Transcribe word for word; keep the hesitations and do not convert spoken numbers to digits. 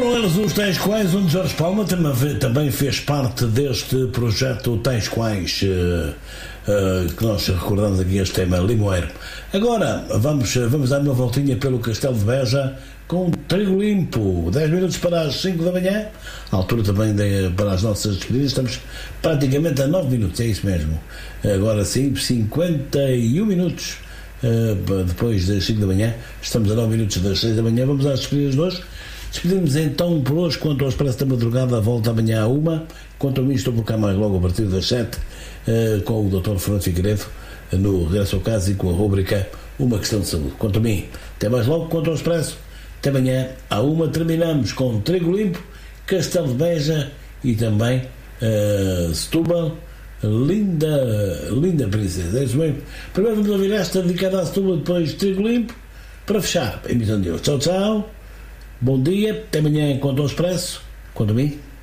Foram eles os Tais Quais, onde Jorge Palma também fez parte deste projeto Tais Quais, uh, uh, que nós recordamos aqui este tema Limoeiro. Agora vamos, vamos dar uma voltinha pelo Castelo de Beja com Trigo Limpo, dez minutos para as cinco da manhã, a altura também de, para as nossas despedidas. Estamos praticamente a nove minutos, é isso mesmo. Agora sim, cinquenta e um minutos uh, depois das cinco da manhã, estamos a nove minutos das seis da manhã. Vamos às despedidas de hoje. Despedimos então por hoje. Quanto ao Expresso da Madrugada, volta amanhã à uma. Quanto a mim, estou por cá mais logo a partir das sete, uh, com o doutor Fernando Figueiredo uh, no Regresso ao Caso e com a rúbrica Uma Questão de Saúde. Quanto a mim, até mais logo. Quanto ao Expresso, até amanhã à uma. Terminamos com Trigo Limpo, Castelo de Beja e também uh, Setúbal, linda, linda princesa. É isso mesmo. Primeiro vamos ouvir esta dedicada a Setúbal, depois Trigo Limpo, para fechar a emissão de hoje. Tchau, tchau. Bom dia, até amanhã. Quanto ao Expresso, quanto a mim,